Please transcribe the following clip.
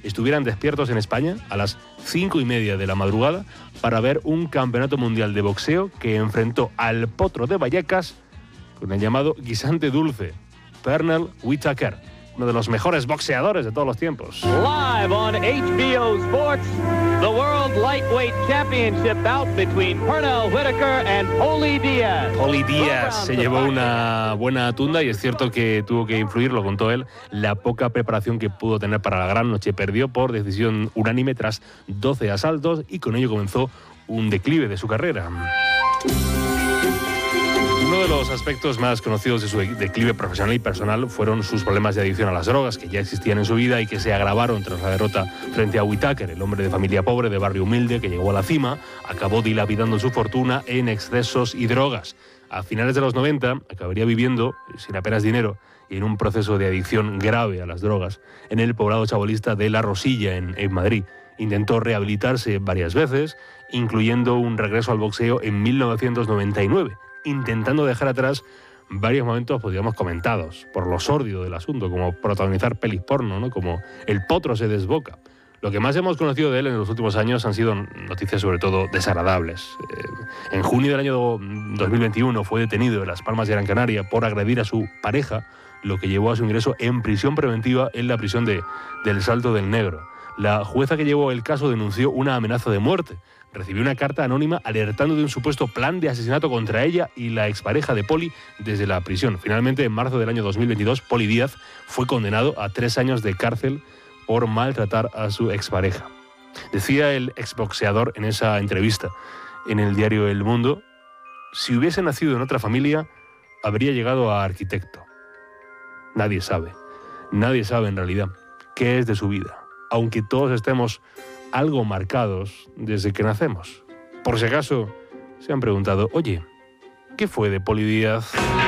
estuvieran despiertos en España a las 5:30 de la madrugada para ver un campeonato mundial de boxeo que enfrentó al potro de Vallecas con el llamado guisante dulce, Pernell Whitaker, uno de los mejores boxeadores de todos los tiempos. Live on HBO Sports, the World Lightweight Championship bout between Pernell Whitaker and Paulie Diaz. Paulie Diaz se llevó una buena tunda y es cierto que tuvo que influir, lo contó él, la poca preparación que pudo tener para la gran noche. Perdió por decisión unánime tras 12 asaltos y con ello comenzó un declive de su carrera. Uno de los aspectos más conocidos de su declive profesional y personal fueron sus problemas de adicción a las drogas, que ya existían en su vida y que se agravaron tras la derrota frente a Whitaker, el hombre de familia pobre, de barrio humilde, que llegó a la cima, acabó dilapidando su fortuna en excesos y drogas. A finales de los 90 acabaría viviendo, sin apenas dinero, y en un proceso de adicción grave a las drogas, en el poblado chabolista de La Rosilla, en Madrid. Intentó rehabilitarse varias veces, incluyendo un regreso al boxeo en 1999, intentando dejar atrás varios momentos, pues, digamos, comentados por lo sórdido del asunto, como protagonizar pelis porno, ¿no? Como El potro se desboca. Lo que más hemos conocido de él en los últimos años han sido noticias sobre todo desagradables. En junio del año 2021 fue detenido en Las Palmas de Gran Canaria por agredir a su pareja, lo que llevó a su ingreso en prisión preventiva en la prisión del Salto del Negro. La jueza que llevó el caso denunció una amenaza de muerte. Recibió una carta anónima alertando de un supuesto plan de asesinato contra ella y la expareja de Poli desde la prisión. Finalmente, en marzo del año 2022, Poli Díaz fue condenado a 3 años de cárcel por maltratar a su expareja. Decía el exboxeador en esa entrevista en el diario El Mundo: si hubiese nacido en otra familia, habría llegado a arquitecto. Nadie sabe en realidad qué es de su vida, aunque todos estemos algo marcados desde que nacemos. Por si acaso se han preguntado, oye, ¿qué fue de Paulie Diaz?